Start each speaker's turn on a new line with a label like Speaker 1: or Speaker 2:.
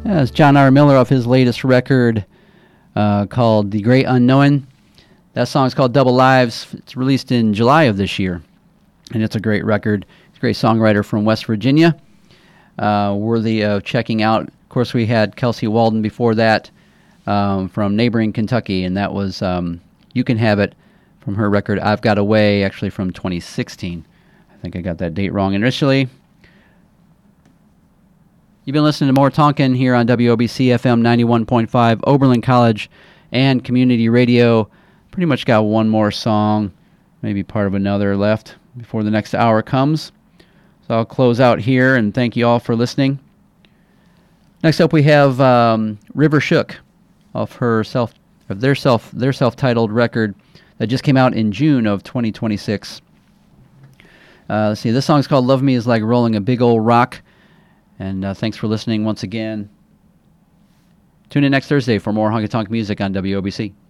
Speaker 1: That's John R. Miller off his latest record called The Great Unknown. That song is called Double Lives. It's released in July of this year, and it's a great record. He's a great songwriter from West Virginia, worthy of checking out. Of course, we had Kelsey Walden before that from neighboring Kentucky, and that was You Can Have It from her record I've Got Away, actually from 2016. I think I got that date wrong initially. You've been listening to more Tonkin here on WOBC FM 91.5, Oberlin College and Community Radio. Pretty much got one more song, maybe part of another left before the next hour comes. So I'll close out here and thank you all for listening. Next up we have River Shook off their self-titled record that just came out in June of 2026. Let's see, this song's called Love Me Is Like Rolling a Big Old Rock. And thanks for listening once again. Tune in next Thursday for more honky-tonk music on WOBC.